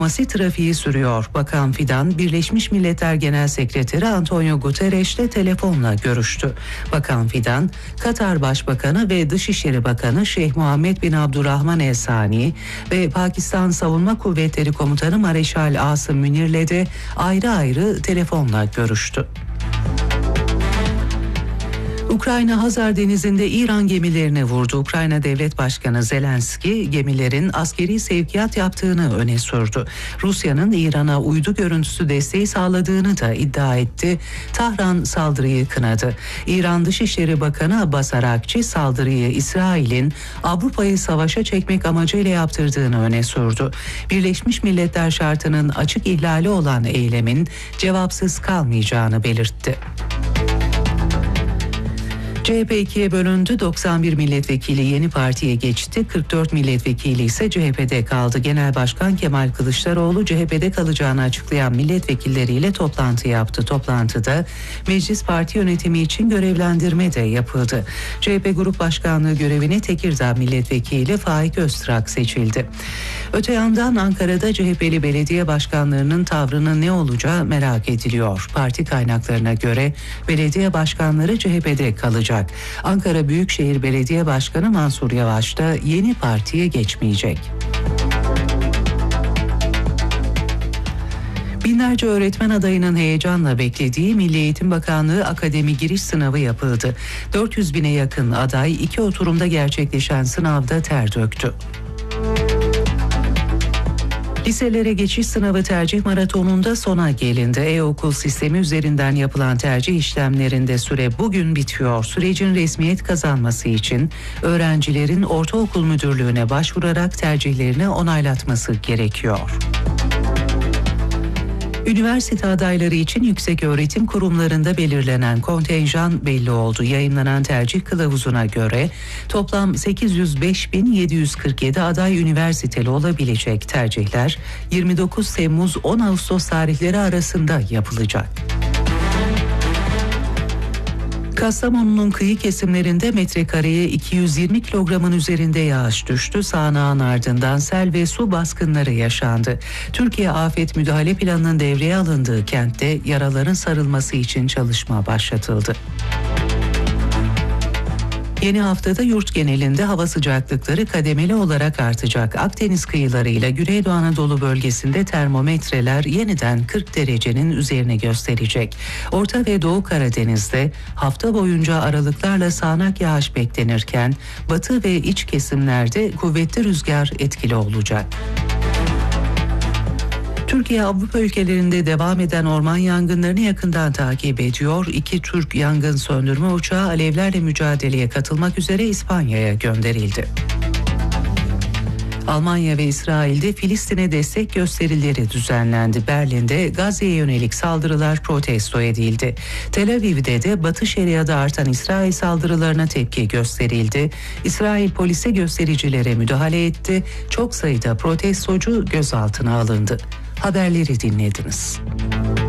trafiği sürüyor. Bakan Fidan, Birleşmiş Milletler Genel Sekreteri Antonio Guterres'le telefonla görüştü. Bakan Fidan, Katar Başbakanı ve Dışişleri Bakanı Şeyh Muhammed bin Abdurrahman El Sani ve Pakistan Savunma Kuvvetleri Komutanı Mareşal Asım Münir'le de ayrı ayrı telefonla görüştü. Ukrayna Hazar Denizi'nde İran gemilerini vurdu. Ukrayna Devlet Başkanı Zelenski gemilerin askeri sevkiyat yaptığını öne sürdü. Rusya'nın İran'a uydu görüntüsü desteği sağladığını da iddia etti. Tahran saldırıyı kınadı. İran Dışişleri Bakanı Abbas Arakçi saldırıyı İsrail'in Avrupa'yı savaşa çekmek amacıyla yaptırdığını öne sürdü. Birleşmiş Milletler şartının açık ihlali olan eylemin cevapsız kalmayacağını belirtti. CHP ikiye bölündü. 91 milletvekili yeni partiye geçti. 44 milletvekili ise CHP'de kaldı. Genel Başkan Kemal Kılıçdaroğlu CHP'de kalacağını açıklayan milletvekilleriyle toplantı yaptı. Toplantıda meclis parti yönetimi için görevlendirme de yapıldı. CHP Grup Başkanlığı görevine Tekirdağ milletvekili Faik Öztrak seçildi. Öte yandan Ankara'da CHP'li belediye başkanlarının tavrının ne olacağı merak ediliyor. Parti kaynaklarına göre belediye başkanları CHP'de kalacak. Ankara Büyükşehir Belediye Başkanı Mansur Yavaş da yeni partiye geçmeyecek. Binlerce öğretmen adayının heyecanla beklediği Milli Eğitim Bakanlığı Akademi Giriş Sınavı yapıldı. 400 bine yakın aday 2 oturumda gerçekleşen sınavda ter döktü. Liselere geçiş sınavı tercih maratonunda sona gelindi. E-okul sistemi üzerinden yapılan tercih işlemlerinde süre bugün bitiyor. Sürecin resmiyet kazanması için öğrencilerin ortaokul müdürlüğüne başvurarak tercihlerini onaylatması gerekiyor. Üniversite adayları için yükseköğretim kurumlarında belirlenen kontenjan belli oldu. Yayınlanan tercih kılavuzuna göre toplam 805.747 aday üniversiteli olabilecek. Tercihler 29 Temmuz-10 Ağustos tarihleri arasında yapılacak. Kastamonu'nun kıyı kesimlerinde metrekareye 220 kilogramın üzerinde yağış düştü. Sağanağın ardından sel ve su baskınları yaşandı. Türkiye Afet Müdahale Planı'nın devreye alındığı kentte yaraların sarılması için çalışma başlatıldı. Yeni haftada yurt genelinde hava sıcaklıkları kademeli olarak artacak. Akdeniz kıyılarıyla Güneydoğu Anadolu bölgesinde termometreler yeniden 40 derecenin üzerine gösterecek. Orta ve Doğu Karadeniz'de hafta boyunca aralıklarla sağanak yağış beklenirken batı ve iç kesimlerde kuvvetli rüzgar etkili olacak. Türkiye Avrupa ülkelerinde devam eden orman yangınlarını yakından takip ediyor. 2 Türk yangın söndürme uçağı alevlerle mücadeleye katılmak üzere İspanya'ya gönderildi. Almanya ve İsrail'de Filistin'e destek gösterileri düzenlendi. Berlin'de Gazze'ye yönelik saldırılar protesto edildi. Tel Aviv'de de Batı Şeria'da artan İsrail saldırılarına tepki gösterildi. İsrail polise göstericilere müdahale etti. Çok sayıda protestocu gözaltına alındı. Haberleri dinlediniz.